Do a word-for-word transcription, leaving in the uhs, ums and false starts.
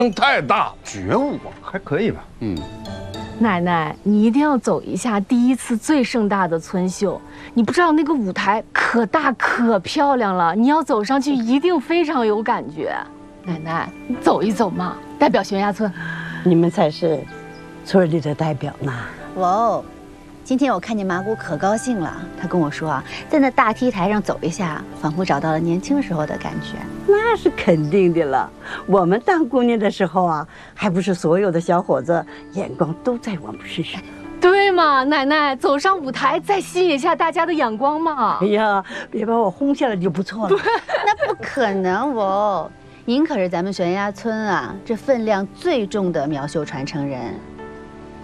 太大。 觉悟啊，还可以吧？ 嗯， 奶奶，你一定要走一下第一次最盛大的村秀。你不知道那个舞台可大可漂亮了，你要走上去一定非常有感觉。奶奶，你走一走嘛，代表悬崖村。 你们才是村里的代表呢。 哇哦，今天我看见麻姑可高兴了，她跟我说啊，在那大 T 台上走一下，仿佛找到了年轻时候的感觉。 那是肯定的了。我们当姑娘的时候啊，还不是所有的小伙子眼光都在我们身上。 对嘛，奶奶，走上舞台再吸引一下大家的眼光嘛。 哎呀，别把我轰下来就不错了。 那不可能哦，您可是咱们悬崖村啊这分量最重的苗绣传承人。